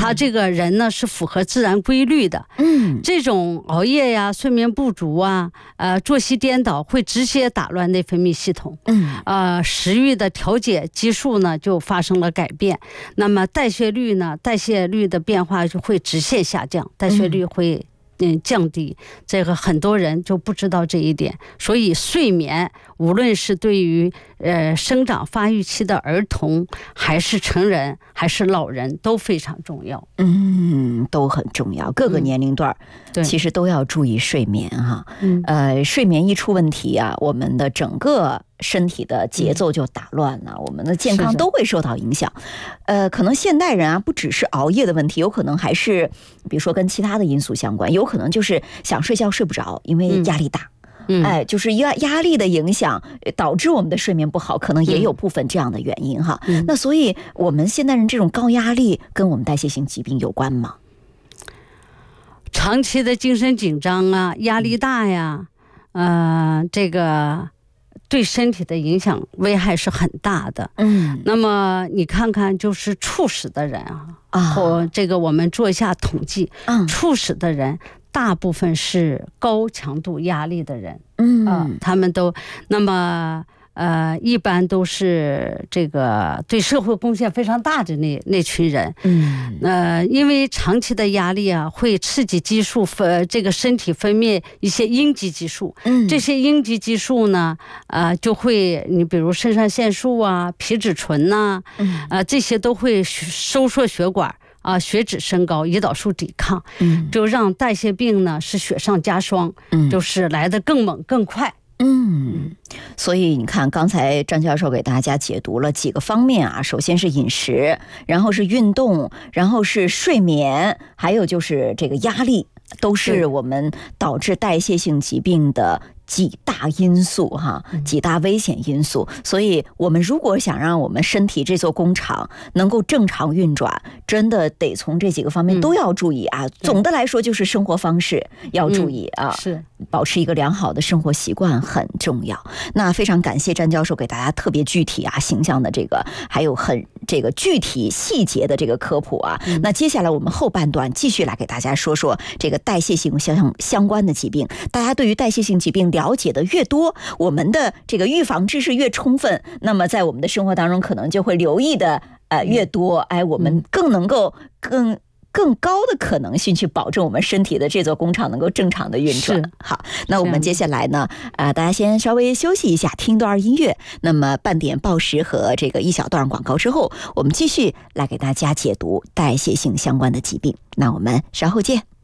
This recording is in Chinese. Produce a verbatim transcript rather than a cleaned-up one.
他这个人呢是符合自然规律的。 嗯， 这种熬夜呀、睡眠不足啊、呃作息颠倒会直接打乱内分泌系统。 嗯， 呃食欲的调节激素呢就发生了改变，那么代谢率呢代谢率的变化就会直线下降，代谢率会嗯降低，这个很多人就不知道这一点。所以睡眠无论是对于呃生长发育期的儿童，还是成人，还是老人，都非常重要。 嗯，都很重要，各个年龄段、 嗯、 其实都要注意睡眠哈。 嗯， 呃，睡眠一出问题啊，我们的整个身体的节奏就打乱了，嗯、我们的健康都会受到影响。呃，可能现代人啊，不只是熬夜的问题，有可能还是比如说跟其他的因素相关，有可能就是想睡觉睡不着，因为压力大。 嗯， 哎，就是压压力的影响导致我们的睡眠不好，可能也有部分这样的原因哈。 嗯、 那所以我们现代人这种高压力跟我们代谢性疾病有关吗？ 长期的精神紧张啊，压力大呀，呃，这个对身体的影响危害是很大的。 嗯， 那么你看看，就是猝死的人啊， 啊， 或这个我们做一下统计， 嗯， 猝死的人大部分是高强度压力的人。 嗯、 呃，他们都那么。呃，一般都是这个对社会贡献非常大的那那群人。 嗯， 呃，因为长期的压力啊，会刺激激素分，这个身体分泌一些应激激素。 嗯， 这些应激激素呢，呃，就会你比如肾上腺素啊、皮质醇呐、啊， 嗯， 呃，这些都会收缩血管啊，血脂升高，胰岛素抵抗， 嗯， 就让代谢病呢是雪上加霜， 嗯， 就是来得更猛更快。 嗯，所以你看，刚才张教授给大家解读了几个方面啊，首先是饮食，然后是运动，然后是睡眠，还有就是这个压力，都是我们导致代谢性疾病的几大因素哈，几大危险因素。所以我们如果想让我们身体这座工厂能够正常运转，真的得从这几个方面都要注意啊。嗯、总的来说就是生活方式要注意啊， 嗯、是保持一个良好的生活习惯很重要。那非常感谢詹教授给大家特别具体啊、形象的这个，还有很这个具体细节的这个科普啊。嗯、那接下来我们后半段继续来给大家说说这个代谢性相相关的疾病。大家对于代谢性疾病了解的越多，我们的这个预防知识越充分，那么在我们的生活当中可能就会留意的呃越多，哎，我们更能够更更高的可能性去保证我们身体的这座工厂能够正常的运转。好，那我们接下来呢，呃，大家先稍微休息一下，听段音乐。那么半点报时和这个一小段广告之后，我们继续来给大家解读代谢性相关的疾病。那我们稍后见。